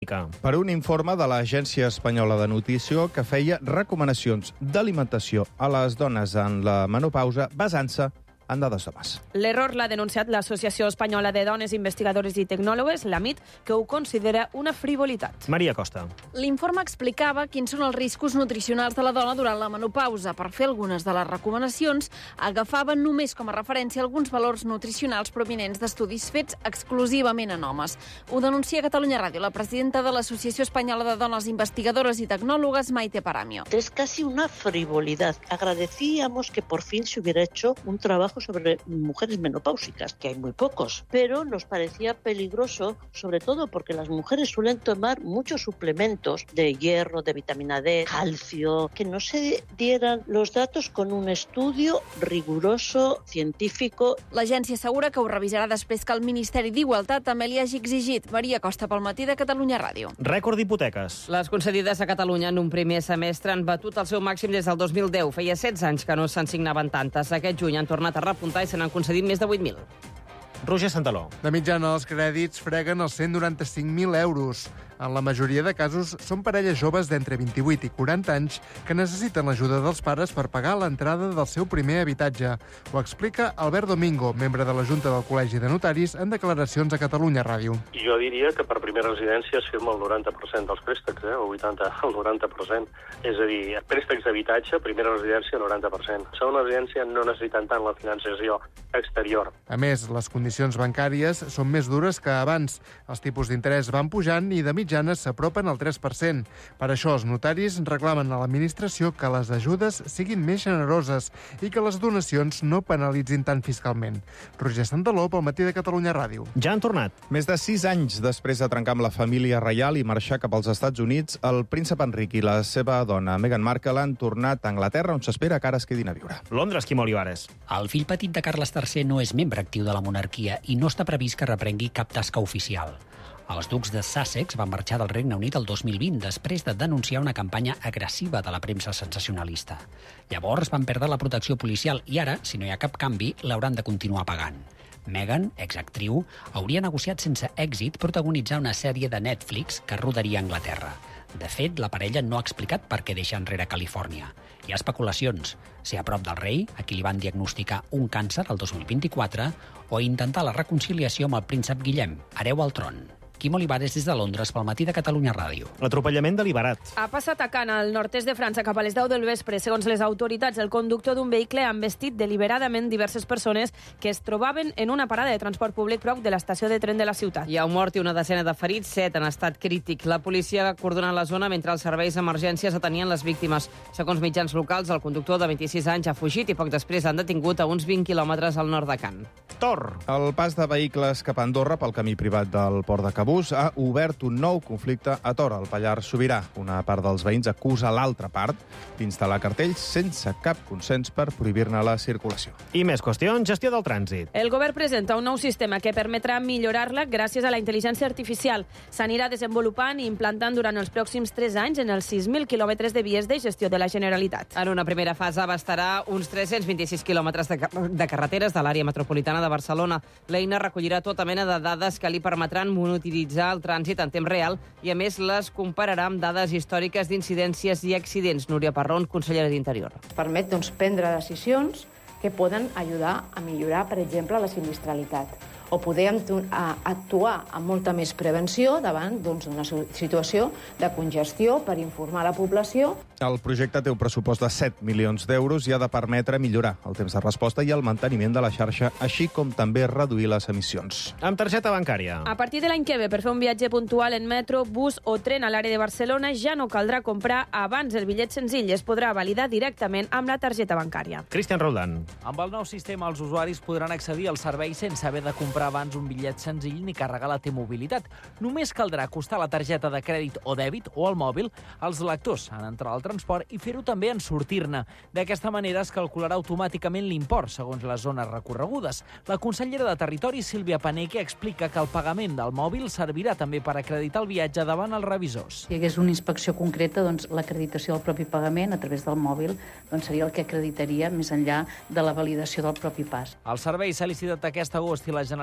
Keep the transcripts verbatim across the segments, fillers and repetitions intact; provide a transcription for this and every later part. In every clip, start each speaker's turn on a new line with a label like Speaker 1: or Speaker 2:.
Speaker 1: econòmica.
Speaker 2: Per un informe de l'Agència Espanyola de Nutrició que feia recomanacions d'alimentació a les dones en la menopausa basant-se en dades d'homes.
Speaker 3: L'error l'ha denunciat l'Associació Espanyola de Dones Investigadores i Tecnòlogues, l'A M I T, que ho considera una frivolitat.
Speaker 1: Maria Costa.
Speaker 4: L'informe explicava quins són els riscos nutricionals de la dona durant la menopausa. Per fer algunes de les recomanacions, agafaven només com a referència alguns valors nutricionals provinents d'estudis fets exclusivament en homes. Ho denuncia a Catalunya Ràdio la presidenta de l'Associació Espanyola de Dones Investigadores i Tecnòlogues, Maite Paramio.
Speaker 5: Es casi una frivolidad. Agradecíamos que por fin se hubiera hecho un trabajo sobre mujeres menopáusicas, que hay muy pocos, pero nos parecía peligroso, sobre todo porque las mujeres suelen tomar muchos suplementos de hierro, de vitamina D, calcio, que no se dieran los datos con un estudio riguroso, científico.
Speaker 4: L'agència assegura que ho revisarà després que el Ministeri d'Igualtat també li hagi exigit. Maria Costa, pel matí de Catalunya Ràdio.
Speaker 1: Rècord d'hipoteques.
Speaker 6: Les concedides a Catalunya en un primer semestre han batut el seu màxim des del dos mil deu. Feia setze anys que no se'n signaven tantes. Aquest juny han tornat a repuntar i se n'han concedit més de vuit mil.
Speaker 1: Roger Santaló.
Speaker 7: De mitjana, els crèdits freguen els cent noranta-cinc mil euros. En la majoria de casos, són parelles joves d'entre vint-i-vuit i quaranta anys que necessiten l'ajuda dels pares per pagar l'entrada del seu primer habitatge. Ho explica Albert Domingo, membre de la Junta del Col·legi de Notaris, en declaracions a Catalunya Ràdio.
Speaker 8: Jo diria que per primera residència es firma el noranta per cent dels préstecs, eh? o vuitanta, el noranta per cent. És a dir, préstecs d'habitatge, primera residència, noranta per cent. Segona residència no necessiten tant la financiació exterior.
Speaker 7: A més, les condicions bancàries són més dures que abans. Els tipus d'interès van pujant i de mitjana s'apropen al tres per cent. Per això els notaris reclamen a l'administració que les ajudes siguin més generoses i que les donacions no penalitzin tant fiscalment. Roger Santaló, pel matí de Catalunya Ràdio.
Speaker 1: Ja han tornat.
Speaker 2: Més de sis anys després de trencar amb la família reial i marxar cap als Estats Units, el príncep Enric i la seva dona, Meghan Markle, han tornat a Anglaterra, on s'espera que ara es quedin a viure.
Speaker 1: Londres, Quim Olivares.
Speaker 9: El fill petit de Carles tercer no és membre actiu de la monarquia i no està previst que reprengui cap tasca oficial. Els ducs de Sussex van marxar del Regne Unit el dos mil vint després de denunciar una campanya agressiva de la premsa sensacionalista. Llavors van perdre la protecció policial i ara, si no hi ha cap canvi, l'hauran de continuar pagant. Meghan, exactriu, hauria negociat sense èxit protagonitzar una sèrie de Netflix que rodaria a Anglaterra. De fet, la parella no ha explicat per què deixa enrere Califòrnia. Hi ha especulacions. Ser a prop del rei, a qui li van diagnosticar un càncer el dos mil vint-i-quatre, o intentar la reconciliació amb el príncep Guillem, hereu al tron. Quim Olivares des de Londres pel matí de Catalunya Ràdio.
Speaker 1: L'atropellament deliberat.
Speaker 3: Ha passat a Caen, al nord-est de França, cap a les deu del vespre. Segons les autoritats, el conductor d'un vehicle ha embestit deliberadament diverses persones que es trobaven en una parada de transport públic prop de l'estació de tren de la ciutat.
Speaker 6: Hi ha un mort i una desena de ferits, set en estat crític. La policia ha coordonat la zona mentre els serveis d'emergències atenien les víctimes. Segons mitjans locals, el conductor de vint-i-sis anys ha fugit i poc després han detingut a uns vint quilòmetres al nord de Caen.
Speaker 1: Tor.
Speaker 2: El pas de vehicles cap a Andorra pel camí privat del port de Cabús ha obert un nou conflicte a Tor, al Pallars Sobirà. Una part dels veïns acusa l'altra part d'instal·lar cartells sense cap consens per prohibir-ne la circulació.
Speaker 1: I més qüestions, gestió del trànsit.
Speaker 3: El govern presenta un nou sistema que permetrà millorar-la gràcies a la intel·ligència artificial. S'anirà desenvolupant i implantant durant els pròxims tres anys en els sis mil quilòmetres de vies de gestió de la Generalitat.
Speaker 6: En una primera fase abastarà uns tres-cents vint-i-sis quilòmetres de, car de carreteres de l'àrea metropolitana de Barcelona. L'eina recollirà tota mena de dades que li permetran monitoritzar el trànsit en temps real i, a més, les compararà amb dades històriques d'incidències i accidents. Núria Parrón, consellera d'Interior.
Speaker 10: Permet doncs, prendre decisions que poden ajudar a millorar, per exemple, la sinistralitat, o poder actuar amb molta més prevenció davant doncs, d'una situació de congestió per informar la població.
Speaker 2: El projecte té un pressupost de set milions d'euros i ha de permetre millorar el temps de resposta i el manteniment de la xarxa, així com també reduir les emissions.
Speaker 1: Amb targeta bancària.
Speaker 3: A partir de l'any que ve, per fer un viatge puntual en metro, bus o tren a l'àrea de Barcelona, ja no caldrà comprar abans el bitllet senzill. Es podrà validar directament amb la targeta bancària.
Speaker 1: Cristian Roldán.
Speaker 11: Amb el nou sistema, els usuaris podran accedir al servei sense haver de comprar abans un bitllet senzill ni carregar la T-mobilitat. Només caldrà acostar la targeta de crèdit o dèbit o el mòbil als lectors en entrar al transport i fer-ho també en sortir-ne. D'aquesta manera es calcularà automàticament l'import segons les zones recorregudes. La consellera de Territori, Sílvia Paneque, explica que el pagament del mòbil servirà també per acreditar el viatge davant els revisors.
Speaker 12: Si hi hagués una inspecció concreta, doncs l'acreditació del propi pagament a través del mòbil doncs seria el que acreditaria més enllà de la validació del propi pas.
Speaker 11: El servei s'ha licitat aquest agost i la Generalitat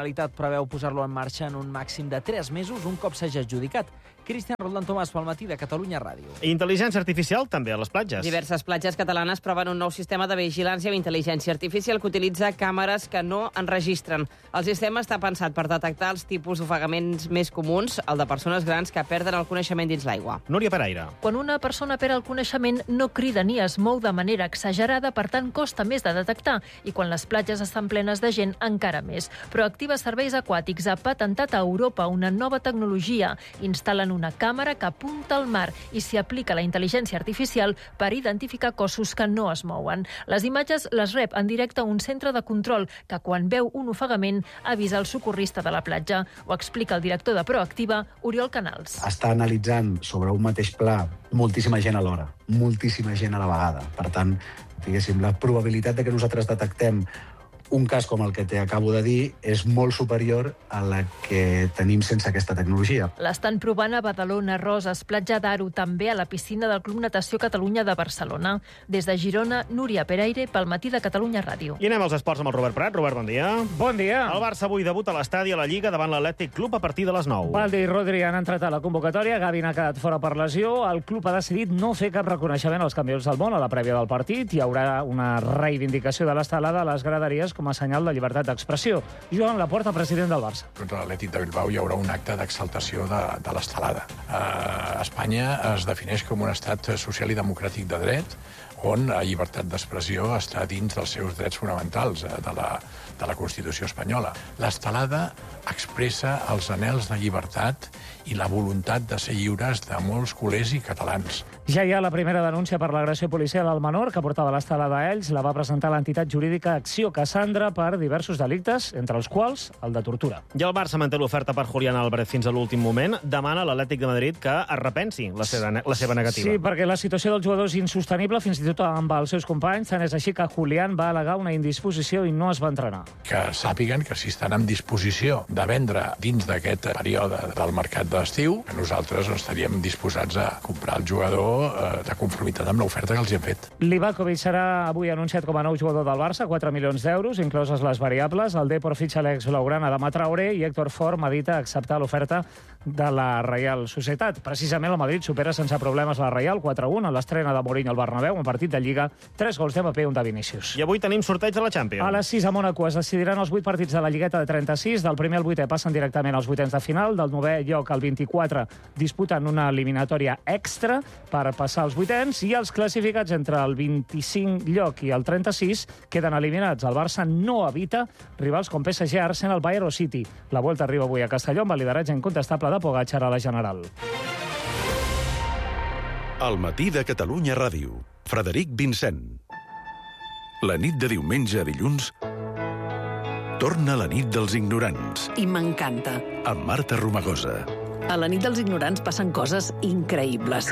Speaker 11: Generalitat preveu posar-lo en marxa en un màxim de tres mesos, un cop s'hagi adjudicat. Cristian Roldán Tomàs, pel Matí de Catalunya Ràdio.
Speaker 1: Intel·ligència artificial també a les platges.
Speaker 6: Diverses platges catalanes proven un nou sistema de vigilància amb intel·ligència artificial que utilitza càmeres que no enregistren. El sistema està pensat per detectar els tipus d'ofegaments més comuns, el de persones grans que perden el coneixement dins l'aigua.
Speaker 1: Núria Peraire.
Speaker 13: Quan una persona perd el coneixement, no crida ni es mou de manera exagerada, per tant, costa més de detectar. I quan les platges estan plenes de gent, encara més. Proactiva Serveis Aquàtics ha patentat a Europa una nova tecnologia. Instal·len una càmera que apunta al mar i s'hi aplica la intel·ligència artificial per identificar cossos que no es mouen. Les imatges les rep en directe un centre de control que, quan veu un ofegament, avisa el socorrista de la platja. Ho explica el director de Proactiva, Oriol Canals.
Speaker 14: Està analitzant sobre un mateix pla moltíssima gent alhora, moltíssima gent a la vegada. Per tant, diguéssim, la probabilitat de que nosaltres detectem un cas com el que t'acabo de dir és molt superior a la que tenim sense aquesta tecnologia.
Speaker 13: L'estan provant a Badalona, Roses, Platja d'Aro, també a la piscina del Club Natació Catalunya de Barcelona. Des de Girona, Núria Peraire, pel Matí de Catalunya Ràdio.
Speaker 1: I anem als esports amb el Robert Prat. Robert, bon dia.
Speaker 15: Bon dia.
Speaker 1: El Barça avui debuta a l'estadi a la Lliga davant l'Atlètic Club a partir de les nou.
Speaker 15: Valde i Rodri han entrat a la convocatòria, Gavi n'ha quedat fora per lesió, el club ha decidit no fer cap reconeixement als campions del món a la prèvia del partit. Hi haurà una reivindicació de l'estelada a les graderies com a senyal de llibertat d'expressió. Joan Laporta, president del Barça.
Speaker 16: Contra l'Atlètic de Bilbao hi haurà un acte d'exaltació de, de l'estelada. Uh, Espanya es defineix com un estat social i democràtic de dret, on la llibertat d'expressió està dins dels seus drets fonamentals de la, de la Constitució espanyola. L'estelada expressa els anhels de llibertat i la voluntat de ser lliures de molts culers i catalans.
Speaker 15: Ja hi ha la primera denúncia per l'agressió policial al menor que portava l'estelada a ells. La va presentar l'entitat jurídica Acció Cassandra per diversos delictes, entre els quals el de tortura.
Speaker 1: I el Barça manté l'oferta per Julián Álvarez fins a l'últim moment. Demana a l'Atlètic de Madrid que es repensi la seva, la seva negativa.
Speaker 15: Sí, perquè la situació del jugador és insostenible, fins i tot amb els seus companys. Tant és així que Julián va al·legar una indisposició i no es va entrenar.
Speaker 16: Que sàpiguen que si estan en disposició de vendre dins d'aquest període del mercat d'estiu, que nosaltres no estaríem disposats a comprar el jugador eh, de conformitat amb l'oferta que els hi hem fet.
Speaker 15: Livakovic serà avui anunciat com a nou jugador del Barça, quatre milions d'euros, incloses les variables. El Depor fitxa l'ex blaugrana de Traoré i Héctor Fort medita acceptar l'oferta de la Reial Societat. Precisament el Madrid supera sense problemes la Reial quatre a un en l'estrena de Mourinho al Bernabéu, un partit de Lliga, tres gols d'Mbappé i un de Vinícius.
Speaker 1: I avui tenim sorteig de la Champions.
Speaker 15: A les sis a Mònaco es decidiran els vuit partits de la Lligueta de trenta-sis. Del primer al vuitè passen directament als vuitens de final. Del novè lloc al vint-i-quatre disputen una eliminatòria extra per passar als vuitens i els classificats entre el vint-i-cinc lloc i el trenta-sis queden eliminats. El Barça no evita rivals com P S G, Arsenal, Bayern o City. La Volta arriba avui a Castelló amb el lideratge incontestable de Pogačar a la General.
Speaker 17: Al Matí de Catalunya Ràdio. Frederic Vincent. La nit de diumenge a dilluns torna la nit dels ignorants.
Speaker 18: I m'encanta.
Speaker 17: Amb Marta Romagosa.
Speaker 18: A la nit dels ignorants passen coses increïbles.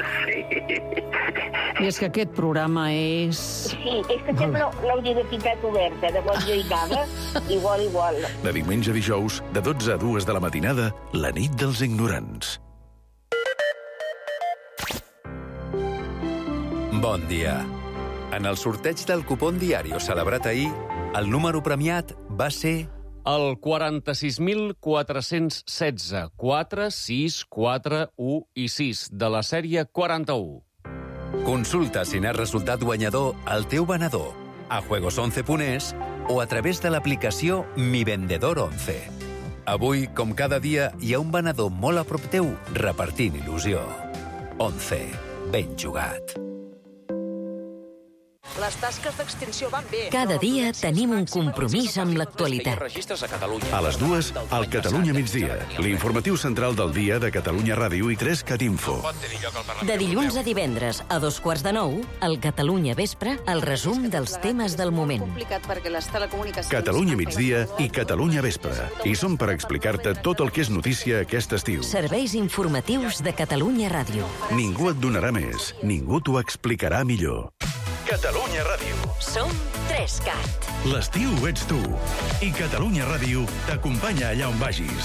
Speaker 18: I és que aquest programa és...
Speaker 19: Sí, és que sembla l'universitat oberta, de quan jo hi anava, igual, igual.
Speaker 17: De diumenge a dijous, de dotze a dues de la matinada, la nit dels ignorants.
Speaker 20: Bon dia. En el sorteig del cupón Diario celebrat ahir, el número premiat va ser...
Speaker 21: El quaranta-sis mil quatre-cents setze, quatre, sis, quatre, u i sis, de la sèrie quaranta-u.
Speaker 20: Consulta si n'has resultat guanyador al teu venedor, a juegos once punt es o a través de l'aplicació Mi Vendedor once. Avui, com cada dia, hi ha un venedor molt a prop teu repartint il·lusió. once. Ben jugat.
Speaker 22: Les tasques d'extinció van bé.
Speaker 23: Cada dia tenim un compromís amb l'actualitat.
Speaker 17: A les dues, al Catalunya migdia, l'informatiu central del dia de Catalunya Ràdio i tres Cat Info.
Speaker 23: De dilluns a divendres, a dos quarts de nou, al Catalunya Vespre, el resum dels temes del moment.
Speaker 17: Catalunya migdia i Catalunya Vespre. I som per explicar-te tot el que és notícia aquest estiu.
Speaker 23: Serveis informatius de Catalunya Ràdio.
Speaker 17: Ningú et donarà més, ningú t'ho explicarà millor. Catalunya Ràdio.
Speaker 23: Som tres Cat.
Speaker 17: L'estiu ets tu. I Catalunya Ràdio t'acompanya allà on vagis.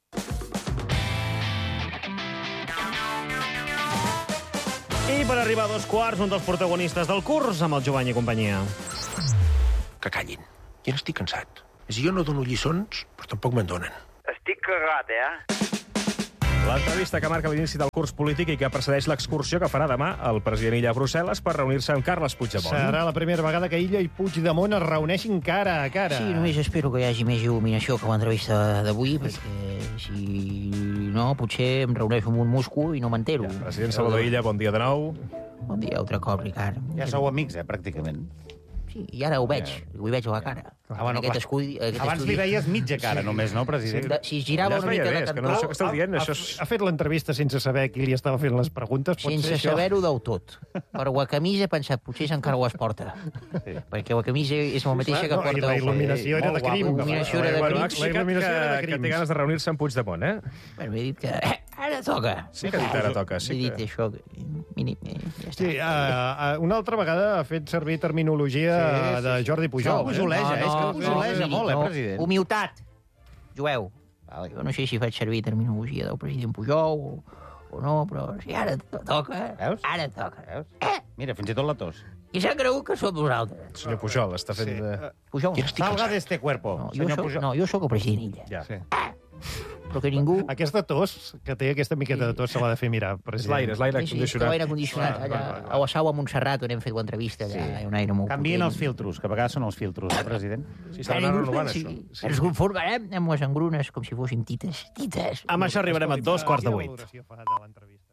Speaker 1: I per arribar a dos quarts, un dels protagonistes del curs amb el Jovany i companyia.
Speaker 24: Que callin. Jo n'estic cansat.
Speaker 4: És a dir, jo no dono lliçons, però tampoc me'n donen.
Speaker 5: Estic cagat, eh?
Speaker 8: L'entrevista que marca l'inici del curs polític i que precedeix l'excursió que farà demà el president Illa a Brussel·les per reunir-se amb Carles Puigdemont.
Speaker 24: Serà la primera vegada que Illa i Puigdemont es reuneixin cara a cara.
Speaker 25: Sí, només espero que hi hagi més il·luminació que l'entrevista d'avui, perquè si no, potser em reuneixo amb un musco i no m'entero.
Speaker 8: Ja, president Salvador Illa, bon dia de nou.
Speaker 25: Bon dia, altre cop, Ricard.
Speaker 26: Ja sou amics, eh, pràcticament.
Speaker 25: Sí, i ara ho veig, ho veig a la cara.
Speaker 26: Ah, bueno,
Speaker 25: aquest
Speaker 26: clar.
Speaker 25: escudi, aquest
Speaker 26: Abans
Speaker 25: estudi...
Speaker 26: li veies mitja cara només, no, president?
Speaker 25: Sí, de, si girava
Speaker 8: Ja es
Speaker 25: una
Speaker 8: veia
Speaker 25: mica
Speaker 8: bé,
Speaker 25: de
Speaker 8: és que
Speaker 25: cantó...
Speaker 8: no, això que esteu dient, això és...
Speaker 24: Ha fet l'entrevista sense saber qui li estava fent les preguntes, pot
Speaker 25: Sense
Speaker 24: ser això?
Speaker 25: saber-ho del tot. Per la camisa he pensat, potser encara ho es porta. Sí. Perquè la camisa és la mateixa
Speaker 24: Sí,
Speaker 25: que
Speaker 24: no,
Speaker 25: porta...
Speaker 24: i la il·luminació era de crim.
Speaker 25: La il·luminació era de
Speaker 8: Bueno,
Speaker 25: crim.
Speaker 8: ha explicat que, que té ganes de reunir-se amb Puigdemont, eh?
Speaker 25: Bueno, he dit que ara toca.
Speaker 8: Sí que ha dit ara toca, sí
Speaker 25: He dit
Speaker 8: que...
Speaker 25: això, mínim, eh, ja està.
Speaker 24: Sí, uh, uh, una altra vegada ha fet servir terminologia
Speaker 26: Sí, sí,
Speaker 24: de
Speaker 26: sí.
Speaker 24: Jordi Pujol.
Speaker 26: No, pujoleja, és que pujoleja molt, eh, president?
Speaker 25: Humilitat. Jueu. Jo no sé si faig servir terminologia del president Pujol o, o no, però si ara toca,
Speaker 26: Veus?
Speaker 25: ara toca.
Speaker 26: Veus? Mira, fins i tot la tos.
Speaker 25: I s'ha cregut que som nosaltres.
Speaker 8: El senyor Pujol està fent... Sí. De...
Speaker 25: Pujol.
Speaker 26: Salga de este cuerpo,
Speaker 25: No, jo
Speaker 26: senyor
Speaker 25: soc,
Speaker 26: Pujol.
Speaker 25: no, jo sóc el president Illa.
Speaker 8: Ja.
Speaker 24: Sí.
Speaker 25: Però que ningú...
Speaker 24: Aquesta tos, que té aquesta miqueta de tos, se l'ha de fer mirar,
Speaker 8: És
Speaker 24: president.
Speaker 8: l'aire, és l'aire
Speaker 25: Sí, sí,
Speaker 8: condicionat.
Speaker 25: l'aire condicionat. Allà, a la sau a Montserrat, on hem fet l'entrevista, allà hi ha un aire molt
Speaker 26: Canvien
Speaker 25: potent.
Speaker 26: els filtros, que a vegades són els filtros, eh, president?
Speaker 8: Sí, s'ha d'anar renovant,
Speaker 25: sí.
Speaker 8: això.
Speaker 25: Ens conformarem amb les engrunes com si fossin tites. Tites.
Speaker 1: Amb això arribarem a dos quarts de vuit.
Speaker 24: Quina valoració fa de l'entrevista?